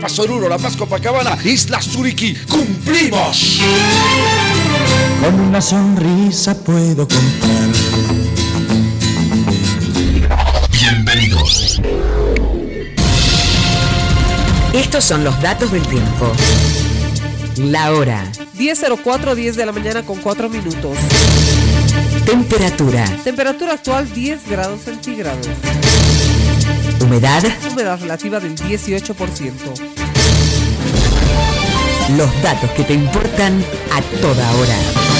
Paz Oruro, La Paz Copacabana, Isla Suriki, ¡cumplimos! Con una sonrisa puedo contar. Bienvenidos. Estos son los datos del tiempo. La hora. 10:04, 10 de la mañana con 4 minutos. Temperatura. Temperatura actual 10 grados centígrados. Humedad. Humedad relativa del 18%. Los datos que te importan a toda hora.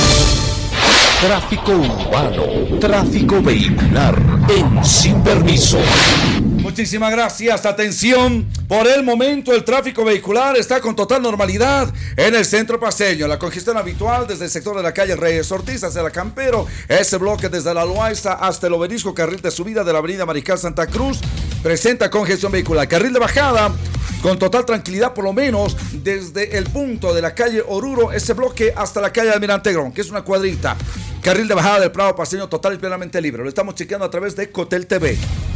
Tráfico urbano, tráfico vehicular en Sin Permiso. Muchísimas gracias. Atención, por el momento el tráfico vehicular está con total normalidad en el centro paceño. La congestión habitual desde el sector de la calle Reyes Ortiz hacia la Campero, ese bloque desde la Loaiza hasta el Obelisco, carril de subida de la avenida Mariscal Santa Cruz, presenta congestión vehicular. Carril de bajada con total tranquilidad, por lo menos desde el punto de la calle Oruro, ese bloque hasta la calle Almirante Grón, que es una cuadrita. Carril de bajada del Prado Paceño total y plenamente libre. Lo estamos chequeando a través de Cotel TV.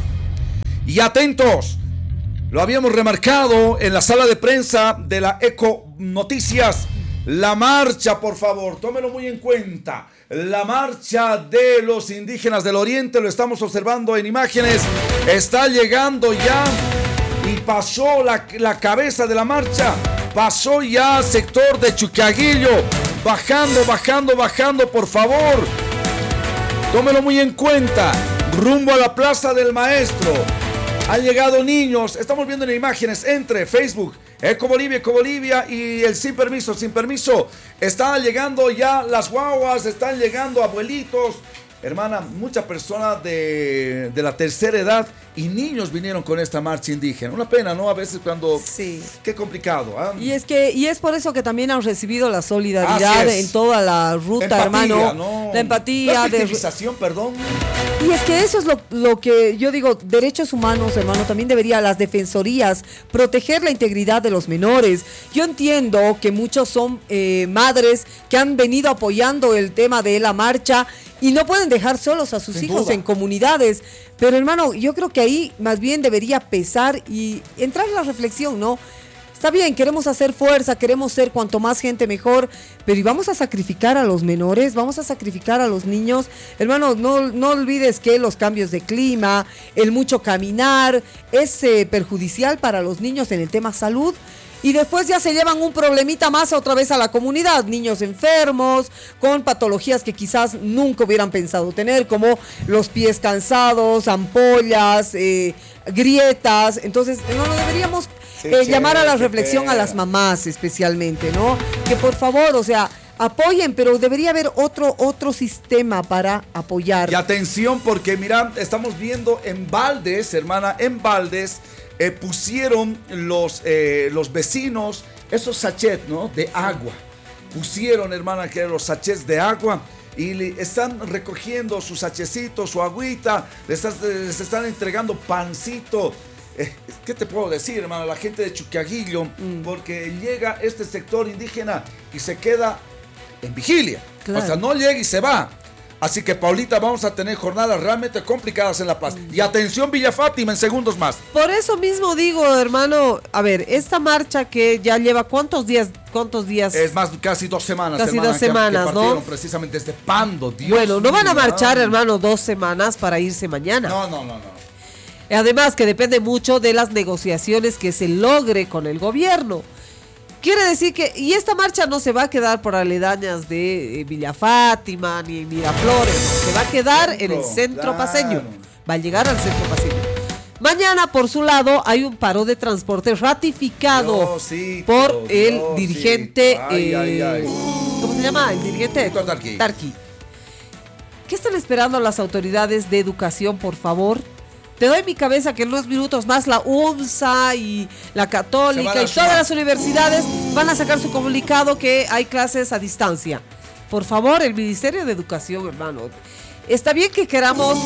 Y atentos, lo habíamos remarcado en la sala de prensa de la Eco Noticias. La marcha, por favor, tómelo muy en cuenta. La marcha de los indígenas del Oriente, lo estamos observando en imágenes. Está llegando ya y pasó la cabeza de la marcha. Pasó ya sector de Chucaguillo. Bajando, por favor. Tómelo muy en cuenta. Rumbo a la Plaza del Maestro. Han llegado niños. Estamos viendo en imágenes entre Facebook, Eco Bolivia y el Sin Permiso. Están llegando ya las guaguas, están llegando abuelitos. Hermana, muchas personas de la tercera edad y niños vinieron con esta marcha indígena. Una pena, ¿no? A veces cuando... Sí. Qué complicado, ¿eh? Y es por eso que también han recibido la solidaridad en toda la ruta, empatía, hermano. ¿No? La empatía. La victimización, perdón. Y es que eso es lo que yo digo, derechos humanos, hermano, también debería las defensorías proteger la integridad de los menores. Yo entiendo que muchos son madres que han venido apoyando el tema de la marcha y no pueden dejar solos a sus hijos en comunidades. Pero, hermano, yo creo que ahí más bien debería pesar y entrar en la reflexión, ¿no? Está bien, queremos hacer fuerza, queremos ser cuanto más gente mejor, pero ¿y vamos a sacrificar a los menores? ¿Vamos a sacrificar a los niños? Hermano, no olvides que los cambios de clima, el mucho caminar, es perjudicial para los niños en el tema salud. Y después ya se llevan un problemita más otra vez a la comunidad, niños enfermos, con patologías que quizás nunca hubieran pensado tener, como los pies cansados, ampollas, grietas. Entonces, no deberíamos llamar a la reflexión a las mamás especialmente, ¿no? Que por favor, o sea, apoyen, pero debería haber otro sistema para apoyar. Y atención, porque mira, estamos viendo en Valdés, hermana, en Valdés, pusieron los vecinos esos sachets, ¿no? De agua. Pusieron, hermana, que los sachets de agua y están recogiendo sus sachecitos, su agüita, les están entregando pancito. ¿Qué te puedo decir, hermana? La gente de Chucaguillo, porque llega este sector indígena y se queda en vigilia. Claro. O sea, no llega y se va. Así que, Paulita, vamos a tener jornadas realmente complicadas en La Paz. Y atención, Villa Fátima, en segundos más. Por eso mismo digo, hermano, a ver, esta marcha que ya lleva ¿cuántos días? Es más, casi 2 semanas. Casi hermana, 2 semanas, que partieron precisamente desde Pando, Dios. Bueno, no van a marchar, hermano, 2 semanas para irse mañana. No. Además, que depende mucho de las negociaciones que se logre con el gobierno. Quiere decir que, y esta marcha no se va a quedar por aledañas de Villa Fátima ni en Miraflores, se va a quedar en el centro paceño, va a llegar al centro paceño. Mañana, por su lado, hay un paro de transporte ratificado por el dirigente, ¿cómo se llama? El dirigente Tarqui. ¿Qué están esperando las autoridades de educación, por favor? Te doy mi cabeza que en unos minutos más la UMSA y la Católica y todas las universidades van a sacar su comunicado que hay clases a distancia. Por favor, el Ministerio de Educación, hermano. Está bien que queramos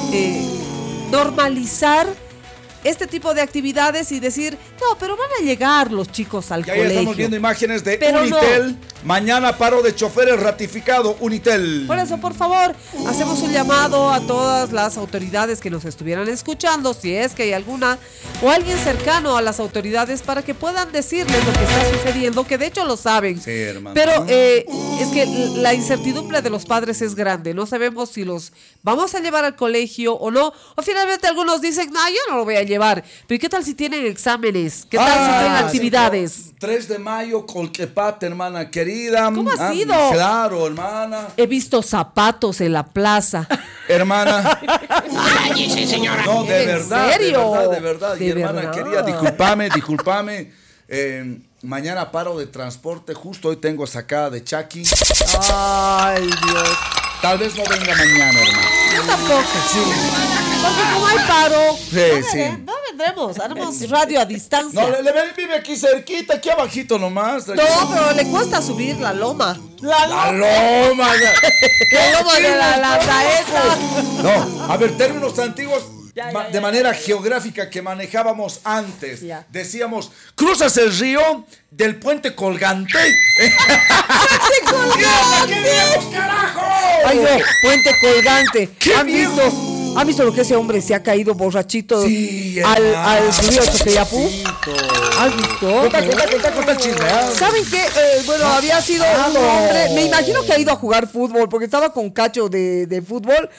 normalizar este tipo de actividades y decir, no, pero van a llegar los chicos al colegio. Ya estamos viendo imágenes de Unitel. Mañana paro de choferes ratificado, Unitel. Por eso, por favor, hacemos un llamado a todas las autoridades que nos estuvieran escuchando, si es que hay alguna o alguien cercano a las autoridades, para que puedan decirles lo que está sucediendo, que de hecho lo saben. Sí, hermano. Pero es que la incertidumbre de los padres es grande. No sabemos si los vamos a llevar al colegio o no. O finalmente algunos dicen, no, yo no lo voy a llevar. Pero ¿qué tal si tienen exámenes? ¿Qué tal si tienen actividades? Sí, 3 de mayo, Colquepate, hermana querida. ¿Cómo ha sido? Claro, hermana. He visto zapatos en la plaza. Hermana. Cállese, señora. No, de ¿En verdad, serio? de verdad. ¿De Y hermana verdad? querida, discúlpame. Mañana paro de transporte, justo hoy tengo sacada de Chucky. Ay, Dios. Tal vez no venga mañana, hermano. Yo tampoco. Sí. Porque como hay paro, Sí. no vendremos. Haremos radio a distancia. No, le vive aquí cerquita, aquí abajito nomás. No, pero le cuesta subir la loma. La loma. La loma de la saeta. No, a ver, términos antiguos Ya. de manera geográfica que manejábamos antes. Ya. Decíamos, cruzas el río del puente colgante. colgante! ¿Qué digamos, carajo? Ay, no, puente colgante. ¡Qué ¿Han visto lo que ese hombre se ha caído borrachito Sí, al hermano. río Choqueyapu? ¿Has visto? Cuenta el chisme. ¿Saben qué? Bueno, había sido un hombre, me imagino que ha ido a jugar fútbol, porque estaba con cacho de fútbol,